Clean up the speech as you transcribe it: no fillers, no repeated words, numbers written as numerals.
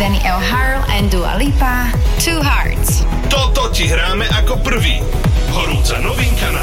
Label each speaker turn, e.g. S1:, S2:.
S1: Danny O'Harrell and Dua Lipa, Two Hearts.
S2: Toto ti hráme ako prvý. Horúca novinka na